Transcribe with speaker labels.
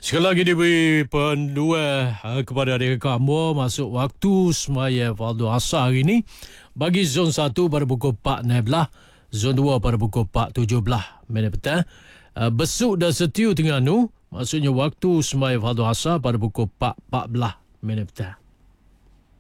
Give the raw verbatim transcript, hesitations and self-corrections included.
Speaker 1: Sekali lagi diberi panduan uh, kepada adik kamu masuk waktu semaya fardu asar hari ini. Bagi zon satu pada pukul empat enam belas, zon dua pada pukul empat tujuh belas minit petang. Uh, Besuk dan Setiu Terengganu, maksudnya waktu semaya fardu asar pada pukul empat empat belas minit petang.